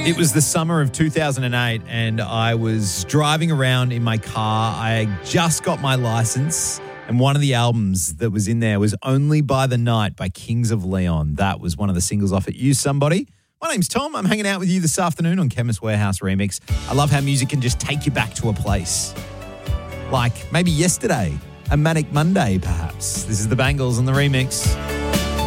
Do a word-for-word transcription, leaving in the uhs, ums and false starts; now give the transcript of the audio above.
It was the summer of two thousand eight and I was driving around in my car. I just got my license and one of the albums that was in there was Only by the Night by Kings of Leon. That was one of the singles off it. You Somebody. My name's Tom. I'm hanging out with you this afternoon on Chemist Warehouse Remix. I love how music can just take you back to a place. Like maybe yesterday, a manic Monday perhaps. This is the Bangles on the remix.